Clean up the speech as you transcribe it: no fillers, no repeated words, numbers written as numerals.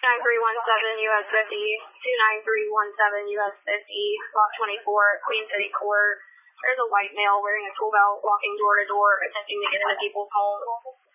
9317 US 50, 29317 US 50, Lot 24, Queen City Court. There's a white male wearing a tool belt walking door to door attempting to get into people's homes.